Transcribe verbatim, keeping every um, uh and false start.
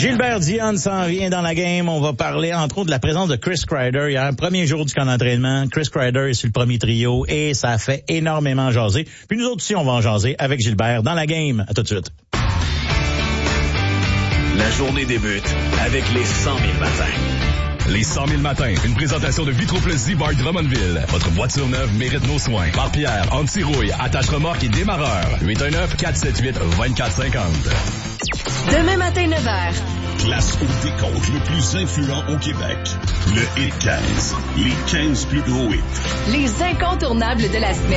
Gilbert Dionne s'en vient dans la game. On va parler entre autres de la présence de Chris Kreider. Hier, premier jour du camp d'entraînement. Chris Kreider est sur le premier trio et ça fait énormément jaser. Puis nous autres aussi, on va en jaser avec Gilbert dans la game. À tout de suite. La journée débute avec les cent mille matins. Les cent mille matins, une présentation de Vitroplus Z-Bar Drummondville. Votre voiture neuve mérite nos soins. Par Pierre, anti-rouille, attache remorque et démarreur. huit un neuf, quatre sept huit, deux quatre cinq zéro. Demain matin, neuf heures. Classe au décompte le plus influent au Québec. Le Hit quinze. Les quinze plus gros hits. Les incontournables de la semaine.